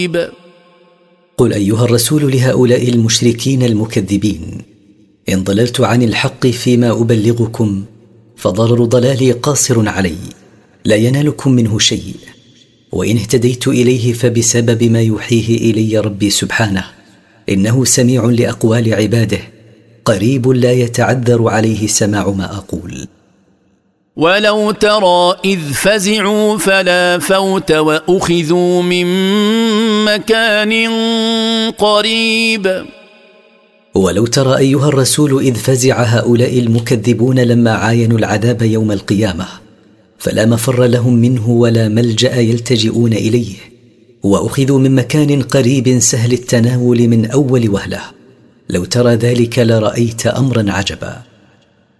قل أيها الرسول لهؤلاء المشركين المكذبين: إن ضللت عن الحق فيما أبلغكم فضرر ضلالي قاصر علي، لا ينالكم منه شيء، وإن اهتديت إليه فبسبب ما يوحيه إلي ربي سبحانه، إنه سميع لأقوال عباده، قريب لا يتعذر عليه سماع ما أقول. ولو ترى إذ فزعوا فلا فوت وأخذوا من مكان قريب. ولو ترى أيها الرسول إذ فزع هؤلاء المكذبون لما عاينوا العذاب يوم القيامة، فلا مفر لهم منه ولا ملجأ يلتجئون إليه، وأخذوا من مكان قريب سهل التناول من أول وهلة. لو ترى ذلك لرأيت أمرا عجبا.